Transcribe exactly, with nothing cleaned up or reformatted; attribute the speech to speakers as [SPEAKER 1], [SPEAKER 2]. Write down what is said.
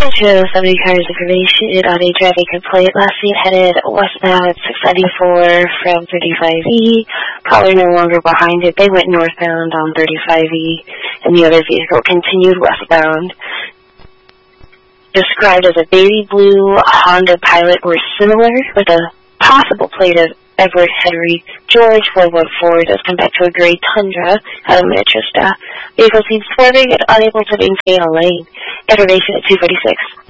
[SPEAKER 1] shows seventy cars information on a traffic complaint. Last seen headed westbound six ninety-four from thirty-five E. Caller no longer behind it. They went northbound on thirty-five E, and the other vehicle continued westbound. Described as a baby blue Honda Pilot or similar, with a possible plate of Edward Henry George four one four as compared to a gray Tundra out of Manchester. Vehicle seems swerving and unable to maintain a lane. Information at two forty-six.